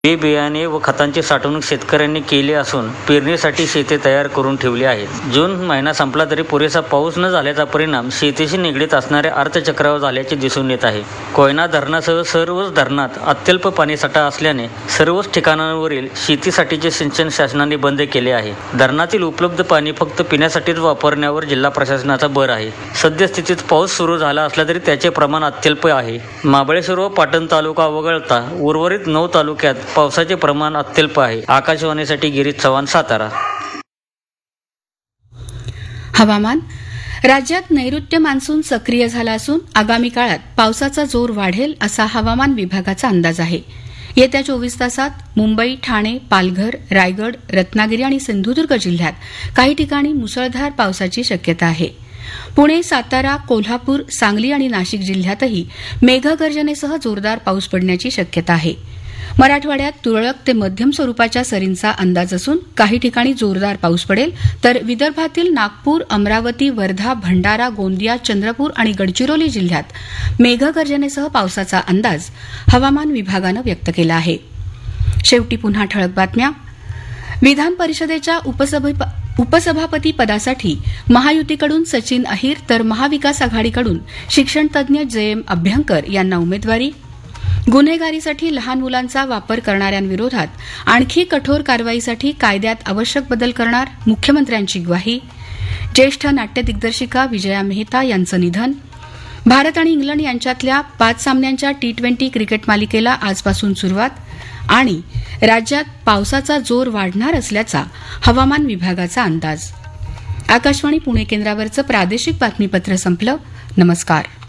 बी बियाणे व खतांची साठवणूक शेतकऱ्यांनी केली असून पेरणीसाठी शेती तयार करून ठेवली आहे. जून महिना संपला तरी पुरेसा पाऊस न झाल्याचा परिणाम शेतीशी निगडीत असणाऱ्या अर्थचक्रावर झाल्याचे दिसून येत आहे. कोयना धरणासह सर्वच धरणात अत्यल्प पाणीसाठा असल्याने सर्वच ठिकाणांवरील शेतीसाठीचे सिंचन शासनाने बंद केले आहे. धरणातील उपलब्ध पाणी फक्त पिण्यासाठीच वापरण्यावर जिल्हा प्रशासनाचा भर आहे. सद्यस्थितीत पाऊस सुरू झाला असला तरी त्याचे प्रमाण अत्यल्प आहे. महाबळेश्वर व पाटण तालुका वगळता उर्वरित 9 तालुक्यात पावसाचे प्रमाण अत्यल्प आहे. आकाशवाणीसाठी गिरीश चव्हाण, सातारा. हवामान. राज्यात नैऋत्य मान्सून सक्रिय झाला असून आगामी काळात पावसाचा जोर वाढेल असा हवामान विभागाचा अंदाज आहे. येत्या 24 तासात मुंबई, ठाणे, पालघर, रायगड, रत्नागिरी आणि सिंधुदुर्ग जिल्ह्यात काही ठिकाणी मुसळधार पावसाची शक्यता आहे. पुणे, सातारा, कोल्हापूर, सांगली आणि नाशिक जिल्ह्यातही मेघगर्जनेसह जोरदार पाऊस पडण्याची शक्यता आहे. मराठवाड्यात तुरळक ते मध्यम स्वरूपाच्या सरींचा अंदाज असून काही ठिकाणी जोरदार पाऊस पडेल, तर विदर्भातील नागपूर, अमरावती, वर्धा, भंडारा, गोंदिया, चंद्रपूर आणि गडचिरोली जिल्ह्यात मेघगर्जनेसह पावसाचा अंदाज हवामान विभागानं व्यक्त केला आहे. शेवटी पुन्हा ठळक बातम्या. विधान परिषदेच्या उपसभापती पदासाठी महायुतीकडून सचिन अहिर तर महाविकास आघाडीकडून शिक्षणतज्ज्ञ JM अभ्यंकर यांना उमेदवारी. गुन्हेगारीसाठी लहान मुलांचा वापर करणाऱ्यांविरोधात आणखी कठोर कारवाईसाठी कायद्यात आवश्यक बदल करणार, मुख्यमंत्र्यांची ग्वाही. ज्येष्ठ नाट्य दिग्दर्शिका विजया मेहता यांचं निधन. भारत आणि इंग्लंड यांच्यातल्या 5 सामन्यांच्या T20 क्रिकेट मालिकेला आजपासून सुरुवात. आणि राज्यात पावसाचा जोर वाढणार असल्याचा हवामान विभागाचा अंदाज. आकाशवाणी पुणे केंद्रावरचं प्रादेशिक बातमीपत्र संपलं. नमस्कार.